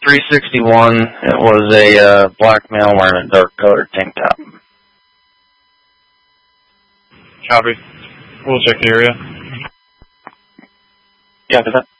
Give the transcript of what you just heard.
361. It was a black male wearing a dark colored tank top. Copy. We'll check the area. Yeah, does that?